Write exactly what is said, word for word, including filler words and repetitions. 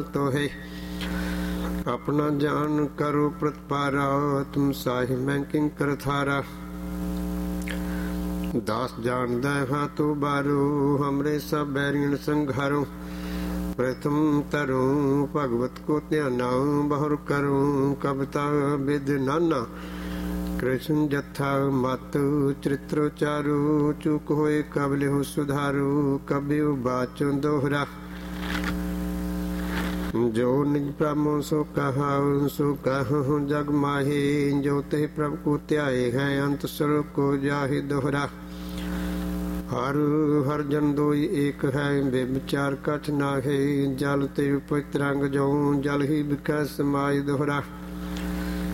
तो है अपना जान करो प्रतिपारा तुम साहि मैं किंकर थारा दास जान दे हाथों बारो हमरे सब बैरियन संघारो प्रथम तरू भगवत को ध्याना बहुर करूं कविता विद नाना कृष्ण जथा मत चरित्रो चारू चूक होए कबले हो सुधारू कभी बाचो दोहरा जो निज प्रभु सो कहा सो कहूँ जग माहे जो ते प्रभु को त्याए है अंत स्वरूप को जाहि दोहरा हर हर जन दोई एक है बेविचार कछ ना है जल ते पवित्र अंग जो जल ही विकास समाय दोहरा